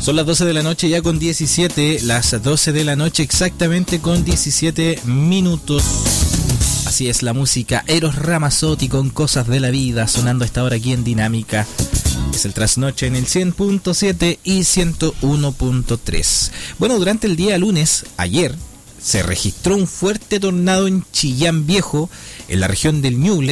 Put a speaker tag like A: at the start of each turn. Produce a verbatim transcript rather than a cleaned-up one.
A: Son las doce de la noche ya con diecisiete, las doce de la noche exactamente con diecisiete minutos. Así es la música Eros Ramazzotti con Cosas de la Vida sonando a esta hora aquí en Dinámica. Es el trasnoche en el cien punto siete y ciento uno punto tres. Bueno, durante el día lunes, ayer, se registró un fuerte tornado en Chillán Viejo, en la región del Ñuble.